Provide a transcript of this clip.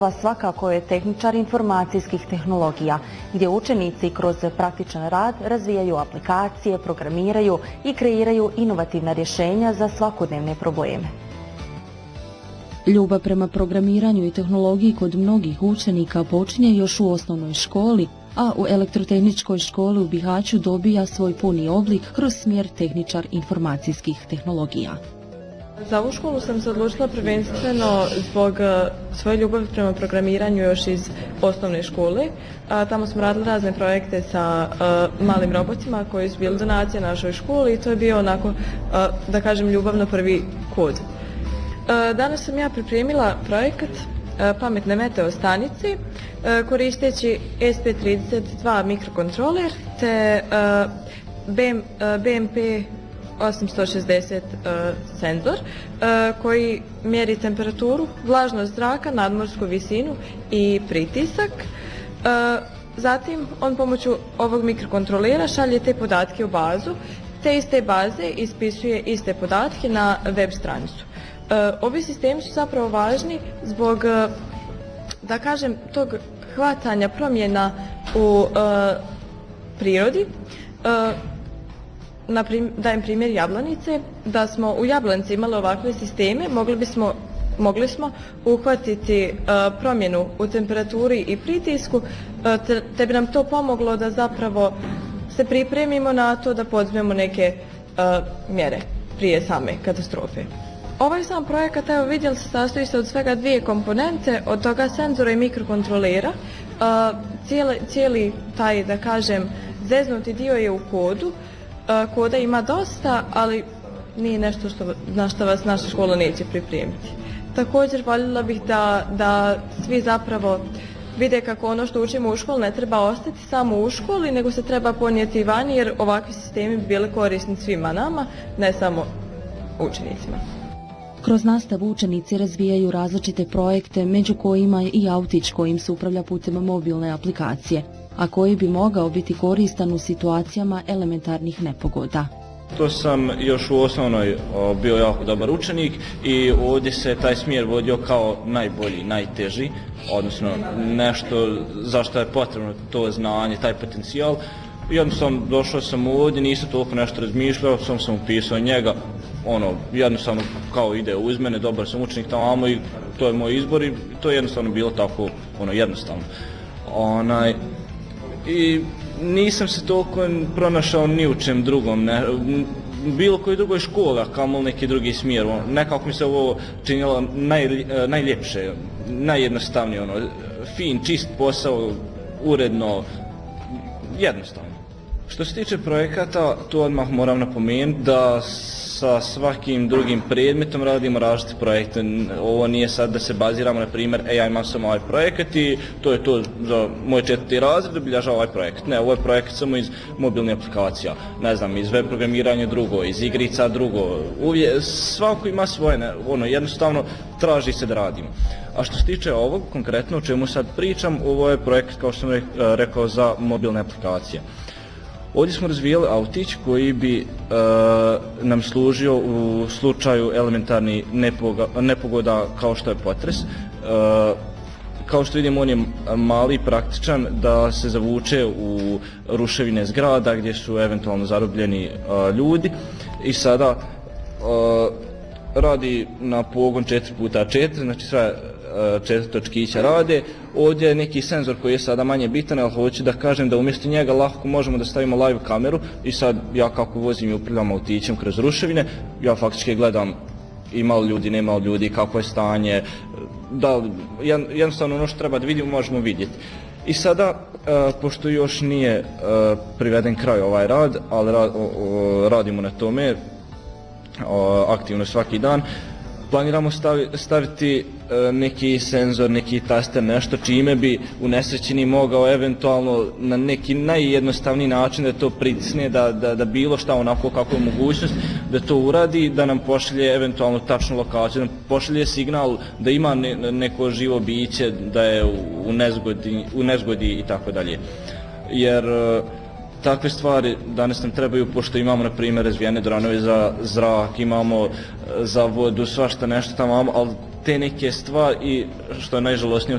Svakako je tehničar informacijskih tehnologija, gdje učenici kroz praktičan rad razvijaju aplikacije, programiraju i kreiraju inovativna rješenja za svakodnevne probleme. Ljubav prema programiranju i tehnologiji kod mnogih učenika počinje još u osnovnoj školi, a u elektrotehničkoj školi u Bihaću dobija svoj puni oblik kroz smjer tehničar informacijskih tehnologija. Za ovu školu sam se odlučila prvenstveno zbog svoje ljubavi prema programiranju još iz osnovne škole. Tamo smo radili razne projekte sa malim robotima koji su bili donacije našoj školi i to je bio onako, da kažem, ljubav na prvi kod. Danas sam ja pripremila projekat pametne meteo stanici koristeći SP32 mikrokontroler te BMP 860 senzor koji mjeri temperaturu, vlažnost zraka, nadmorsku visinu i pritisak. Zatim on pomoću ovog mikrokontrolera šalje te podatke u bazu, te iz te baze ispisuje iste podatke na web stranicu. Ovi sistemi su zapravo važni zbog, da kažem, tog hvatanja promjena u prirodi. Dajem primjer Jablanice, da smo u Jablanici imali ovakve sisteme, mogli smo uhvatiti promjenu u temperaturi i pritisku, te bi nam to pomoglo da zapravo se pripremimo na to da poduzmemo neke mjere prije same katastrofe. Ovaj sam projekat, evo vidjeli se, sastoji se od svega dvije komponente, od toga senzora i mikrokontrolera. Cijeli taj, da kažem, zeznuti dio je u kodu. Koda ima dosta, ali nije nešto na što vas naša škola neće pripremiti. Također voljela bih da svi zapravo vide kako ono što učimo u školi ne treba ostati samo u školi, nego se treba ponijeti i vani, jer ovakvi sistemi bi bili korisni svima nama, ne samo učenicima. Kroz nastavu učenici razvijaju različite projekte, među kojima je i autić kojim se upravlja putem mobilne aplikacije, a koji bi mogao biti koristan u situacijama elementarnih nepogoda. To sam još u osnovnoj bio jako dobar učenik i ovdje se taj smjer vodio kao najbolji, najteži, odnosno nešto za što je potrebno to znanje, taj potencijal. Jednostavno došao sam ovdje, nisam toliko nešto razmišljao, sam upisao njega, jednostavno kao ide uz mene, dobar sam učenik tamo i to je moj izbor i to je jednostavno bilo tako jednostavno. I nisam se toliko pronašao ni u čem drugom, bilo koji drugoj školi, kao neki drugi smjer. Nekako mi se ovo činilo najljepše, najjednostavnije, fin, čist posao, uredno, jednostavno. Što se tiče projekata, tu odmah moram napomenuti da sa svakim drugim predmetom radimo različite projekte. Ovo nije sad da se baziramo, na primjer, ja imam samo ovaj projekat i to je to za moj 4. razred, obilježava ovaj projekat. Ne, ovo je projekat samo iz mobilnih aplikacija, ne znam, iz web programiranja drugo, iz igrica drugo. Svako ima svoje, jednostavno traži se da radimo. A što se tiče ovog, konkretno o čemu sad pričam, ovo je projekat, kao što sam rekao, za mobilne aplikacije. Ovdje smo razvijali autić koji bi nam služio u slučaju elementarnih nepogoda kao što je potres. Kao što vidimo, on je mali i praktičan da se zavuče u ruševine zgrada gdje su eventualno zarobljeni ljudi i sada radi na pogon 4x4, znači sve 4 točkića rade. Ovdje je neki senzor koji je sada manje bitan, ali hoću da kažem da umjesto njega lako možemo da stavimo live kameru i sad ja kako vozim i upravljam autićem kroz ruševine, ja faktički gledam ima li ljudi, nema li ljudi, kako je stanje, da jednostavno ono što treba da vidimo možemo vidjeti. I sada, pošto još nije priveden kraj ovaj rad, ali radimo na tome aktivno svaki dan, planiramo staviti neki senzor, neki taster, nešto čime bi unesrećeni mogao eventualno na neki najjednostavniji način da to pritisne, da bilo šta onako kako je mogućnost, da to uradi, da nam pošalje eventualno tačnu lokaciju, da nam pošalje signal da ima neko živo biće, da je u nezgodi i tako dalje. Jer takve stvari danas nam trebaju, pošto imamo, na primjer, razvijene dronove za zrak, imamo za vodu, svašta nešto tamo, ali te neke stvari, i što je najžalosnije